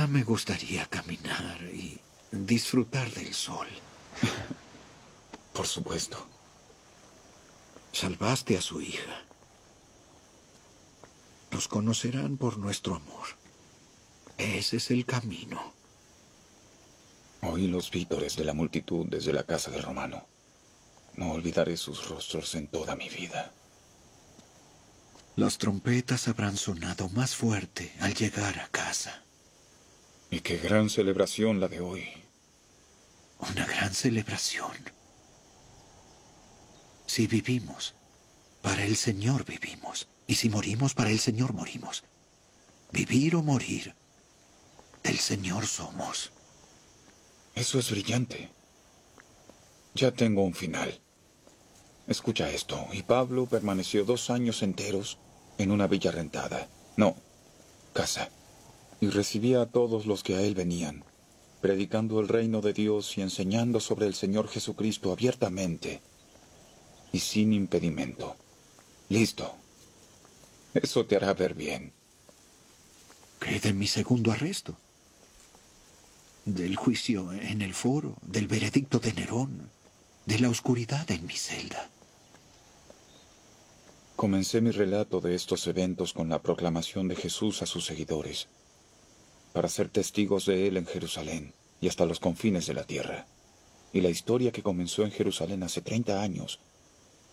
Ya me gustaría caminar y disfrutar del sol. Por supuesto. Salvaste a su hija. Nos conocerán por nuestro amor. Ese es el camino. Oí los vítores de la multitud desde la casa del Romano. No olvidaré sus rostros en toda mi vida. Las trompetas habrán sonado más fuerte al llegar a casa. Y qué gran celebración la de hoy. Una gran celebración. Si vivimos, para el Señor vivimos. Y si morimos, para el Señor morimos. Vivir o morir, del Señor somos. Eso es brillante. Ya tengo un final. Escucha esto. Y Pablo permaneció 2 años enteros en una villa rentada. No, casa. Y recibía a todos los que a él venían, predicando el reino de Dios y enseñando sobre el Señor Jesucristo abiertamente y sin impedimento. Listo. Eso te hará ver bien. ¿Qué de mi segundo arresto? Del juicio en el foro, del veredicto de Nerón, de la oscuridad en mi celda. Comencé mi relato de estos eventos con la proclamación de Jesús a sus seguidores, para ser testigos de él en Jerusalén y hasta los confines de la tierra. Y la historia que comenzó en Jerusalén hace 30 años